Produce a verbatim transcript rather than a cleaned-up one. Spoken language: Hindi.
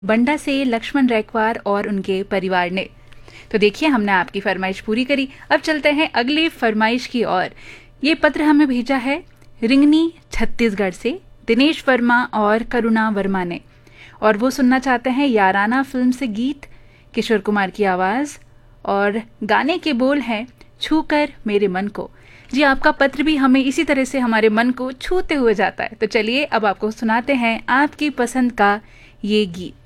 बंडा से लक्ष्मण रैकवार और उनके परिवार ने। तो देखिए, हमने आपकी फरमाइश पूरी करी। अब चलते हैं अगली फरमाइश की ओर। ये पत्र हमें भेजा है रिंगनी छत्तीसगढ़ से दिनेश वर्मा और करुणा वर्मा ने, और वो सुनना चाहते हैं याराना फिल्म से गीत, किशोर कुमार की आवाज़, और गाने के बोल हैं छू कर मेरे मन को। जी, आपका पत्र भी हमें इसी तरह से हमारे मन को छूते हुए जाता है। तो चलिए अब आपको सुनाते हैं आपकी पसंद का ये गीत।